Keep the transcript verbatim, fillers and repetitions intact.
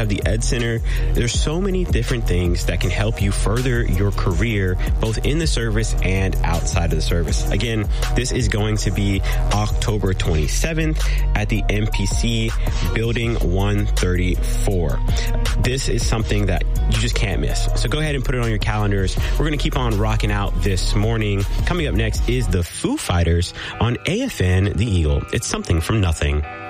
have the Ed Center. There's so many different things that can help you further your career, both in the service and outside of the service. Again, this is going to be October twenty-seventh at the M P C Building one thirty-four. This is something that you just can't miss. So go ahead and put it on your calendars. We're going to keep on rocking out this morning. Coming up next is the Foo Fighters on A F N The Eagle. It's something from nothing.